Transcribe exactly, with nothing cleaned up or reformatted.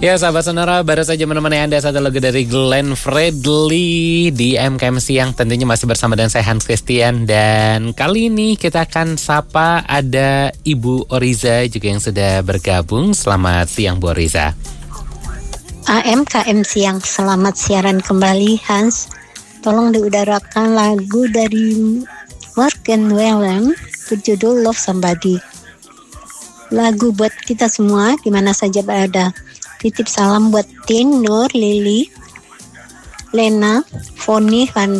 Ya sahabat Sonora, baru saja menemani Anda satu lagu dari Glenn Fredly di M K M Siang. Tentunya masih bersama dengan saya Hans Christian. Dan kali ini kita akan sapa ada Ibu Oriza juga yang sudah bergabung. Selamat siang Bu Oriza. A M K M Siang, selamat siaran kembali Hans. Tolong diudarakan lagu dari Morgan Wallen berjudul Love Somebody. Lagu buat kita semua, dimana saja berada. Titip salam buat Tin, Nur, Lili, Lena, Foni, Van